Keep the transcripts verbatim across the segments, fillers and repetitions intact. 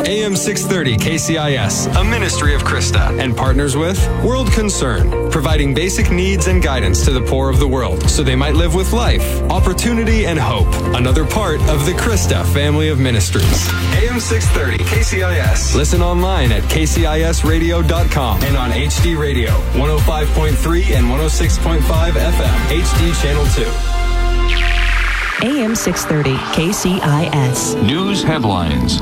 A M six thirty K C I S, a ministry of Krista, and partners with World Concern, providing basic needs and guidance to the poor of the world so they might live with life, opportunity, and hope. Another part of the Krista family of ministries. A M six thirty K C I S. Listen online at k c i s radio dot com and on H D Radio, one oh five point three and one oh six point five F M, H D Channel two. A M six thirty K C I S. News headlines.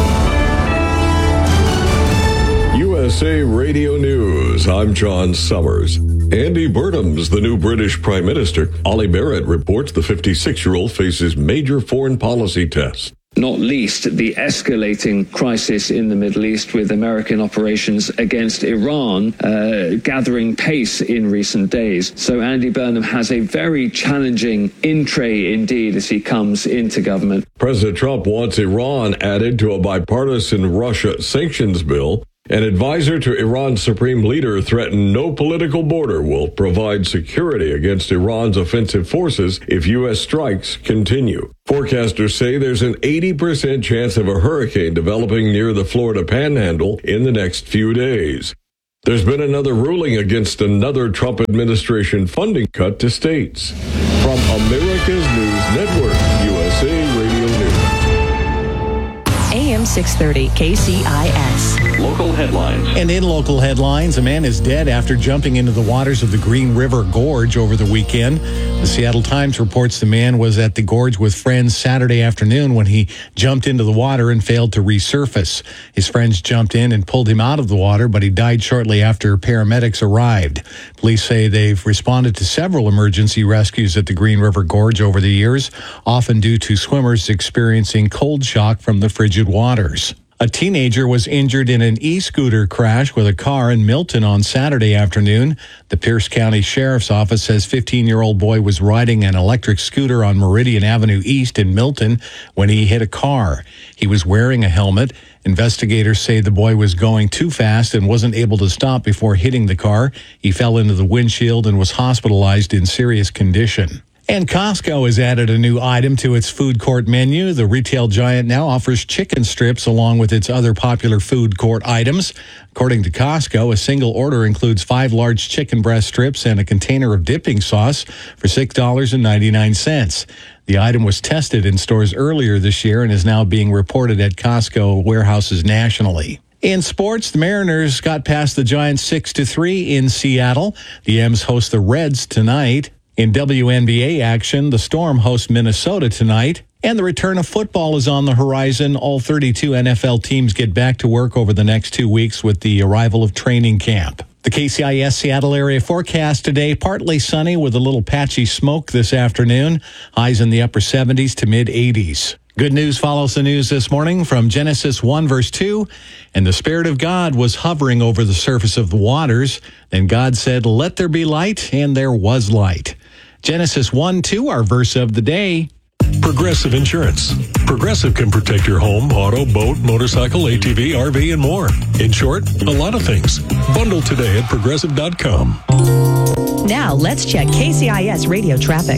U S A Radio News. I'm John Summers. Andy Burnham's the new British Prime Minister. Ollie Barrett reports the fifty-six-year-old faces major foreign policy tests. Not least the escalating crisis in the Middle East with American operations against Iran uh, gathering pace in recent days. So Andy Burnham has a very challenging in-tray indeed as he comes into government. President Trump wants Iran added to a bipartisan Russia sanctions bill. An advisor to Iran's supreme leader threatened no political border will provide security against Iran's offensive forces if U S strikes continue. Forecasters say there's an eighty percent chance of a hurricane developing near the Florida Panhandle in the next few days. There's been another ruling against another Trump administration funding cut to states. From America's News Network, U S A Radio News. A M six thirty K C I S. Local headlines. And in local headlines, a man is dead after jumping into the waters of the Green River Gorge over the weekend. The Seattle Times reports the man was at the gorge with friends Saturday afternoon when he jumped into the water and failed to resurface. His friends jumped in and pulled him out of the water, but he died shortly after paramedics arrived. Police say they've responded to several emergency rescues at the Green River Gorge over the years, often due to swimmers experiencing cold shock from the frigid waters. A teenager was injured in an e-scooter crash with a car in Milton on Saturday afternoon. The Pierce County Sheriff's Office says fifteen-year-old boy was riding an electric scooter on Meridian Avenue East in Milton when he hit a car. He was wearing a helmet. Investigators say the boy was going too fast and wasn't able to stop before hitting the car. He fell into the windshield and was hospitalized in serious condition. And Costco has added a new item to its food court menu. The retail giant now offers chicken strips along with its other popular food court items. According to Costco, a single order includes five large chicken breast strips and a container of dipping sauce for six dollars and ninety-nine cents. The item was tested in stores earlier this year and is now being reported at Costco warehouses nationally. In sports, the Mariners got past the Giants six to three in Seattle. The M's host the Reds tonight. In W N B A action, the Storm hosts Minnesota tonight, and the return of football is on the horizon. All thirty-two N F L teams get back to work over the next two weeks with the arrival of training camp. The K C I S Seattle area forecast today, partly sunny with a little patchy smoke this afternoon. Highs in the upper seventies to mid-eighties. Good news follows the news this morning from Genesis one, verse two. And the Spirit of God was hovering over the surface of the waters. Then God said, "Let there be light," and there was light. Genesis one two, our verse of the day. Progressive Insurance. Progressive can protect your home, auto, boat, motorcycle, A T V, R V, and more. In short, a lot of things. Bundle today at progressive dot com. Now let's check K C I S radio traffic.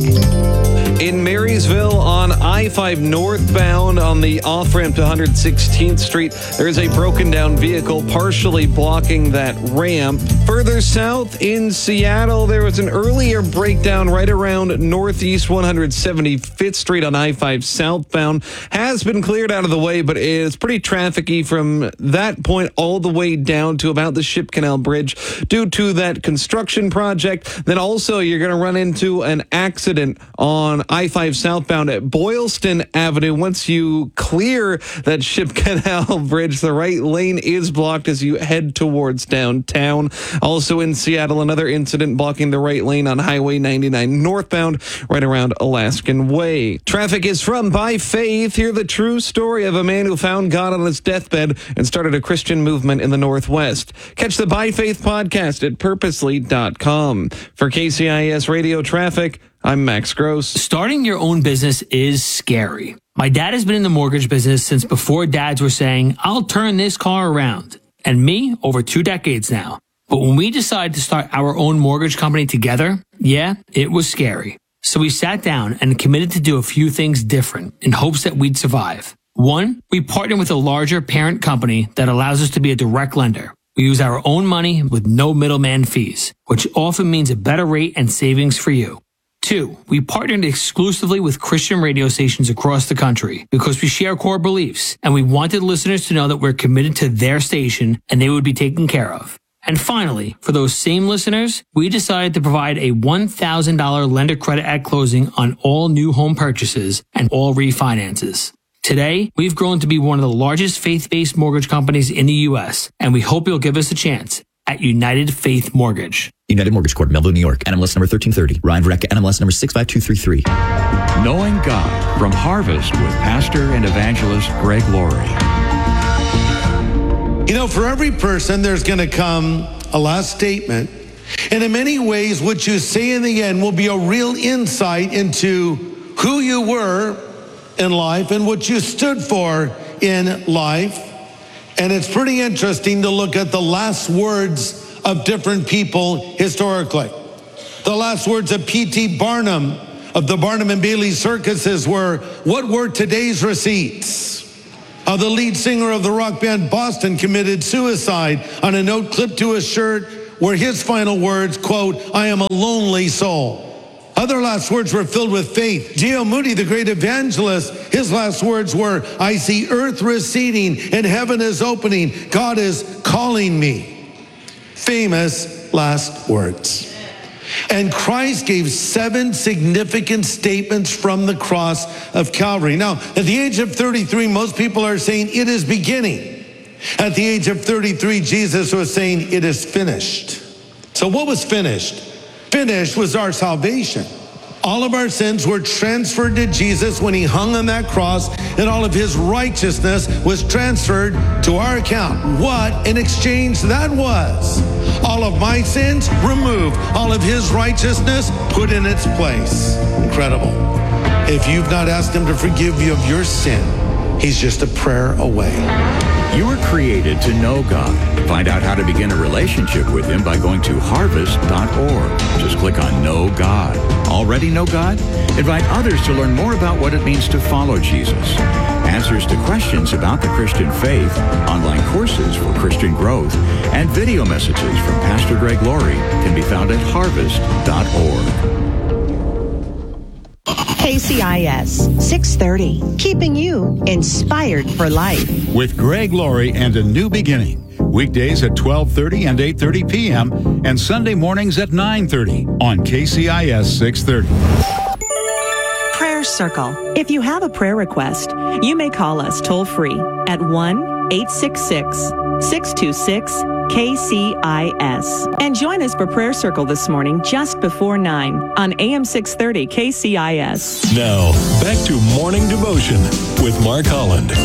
In Marysville on I five northbound on the off-ramp to one hundred sixteenth Street, there is a broken down vehicle partially blocking that ramp. Further south in Seattle, there was an earlier breakdown right around northeast one hundred seventy-fifth Street on I five southbound. Has been cleared out of the way, but is pretty trafficy from that point all the way down to about the Ship Canal Bridge due to that construction project. Then also you're going to run into an accident on I five southbound at Boylston Avenue. Once you clear that Ship Canal Bridge, the right lane is blocked as you head towards downtown. Also in Seattle, another incident blocking the right lane on Highway ninety-nine northbound, right around Alaskan Way. Traffic is from By Faith. Hear the true story of a man who found God on his deathbed and started a Christian movement in the Northwest. Catch the By Faith podcast at purposely dot com. For K C I S Radio Traffic, I'm Max Gross. Starting your own business is scary. My dad has been in the mortgage business since before dads were saying, "I'll turn this car around." And me, over two decades now. But when we decided to start our own mortgage company together, yeah, it was scary. So we sat down and committed to do a few things different in hopes that we'd survive. One, we partner with a larger parent company that allows us to be a direct lender. We use our own money with no middleman fees, which often means a better rate and savings for you. Two, we partnered exclusively with Christian radio stations across the country because we share core beliefs and we wanted listeners to know that we're committed to their station and they would be taken care of. And finally, for those same listeners, we decided to provide a one thousand dollars lender credit at closing on all new home purchases and all refinances. Today, we've grown to be one of the largest faith-based mortgage companies in the U S, and we hope you'll give us a chance at United Faith Mortgage. United Mortgage Corp, Melville, New York. N M L S number thirteen thirty. Ryan Vareka, N M L S number six five two three three. Knowing God from Harvest with Pastor and Evangelist Greg Laurie. You know, for every person, there's going to come a last statement. And in many ways, what you say in the end will be a real insight into who you were in life and what you stood for in life. And it's pretty interesting to look at the last words of different people historically. The last words of P T Barnum of the Barnum and Bailey circuses were, "What were today's receipts?" Uh, the lead singer of the rock band Boston committed suicide on a note clipped to his shirt where his final words, quote, "I am a lonely soul." Other last words were filled with faith. G L Moody, the great evangelist, his last words were, "I see earth receding and heaven is opening. God is calling me." Famous last words. And Christ gave seven significant statements from the cross of Calvary. Now, at the age of thirty-three, most people are saying it is beginning. At the age of thirty-three, Jesus was saying it is finished. So what was finished? Finished was our salvation. All of our sins were transferred to Jesus when he hung on that cross, and all of his righteousness was transferred to our account. What an exchange that was. All of my sins removed, all of his righteousness put in its place. Incredible. If you've not asked him to forgive you of your sin, he's just a prayer away. You were created to know God. Find out how to begin a relationship with him by going to harvest dot org. Just click on Know God. Already know God? Invite others to learn more about what it means to follow Jesus. Answers to questions about the Christian faith, online courses for Christian growth, and video messages from Pastor Greg Laurie can be found at harvest dot org. K C I S six thirty, keeping you inspired for life. With Greg Laurie and A New Beginning. Weekdays at twelve thirty and eight thirty p.m. and Sunday mornings at nine thirty on K C I S six thirty. Prayer Circle. If you have a prayer request, you may call us toll free at one eight six six, six two six, K C I S. And join us for Prayer Circle this morning just before nine on A M six thirty K C I S. Now, back to Morning Devotion with Mark Holland.